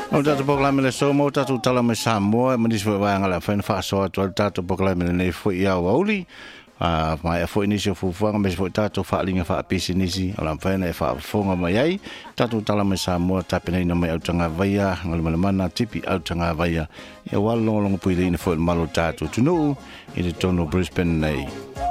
O tatu poklame le so mo tatu tala me Samoa manis fo wa ngala fa fa so tatu poklame le nei fo ia wauli mai fo inisi fo fo me fo tatu fa linga fa pisi nisi ala fa nei fa fonga mai ai tatu tala me Samoa tapene no mai utanga vaia ngala mana tipi utanga vaia e walong long puile ni fo malo tatu tunu i le tono Brisbane nei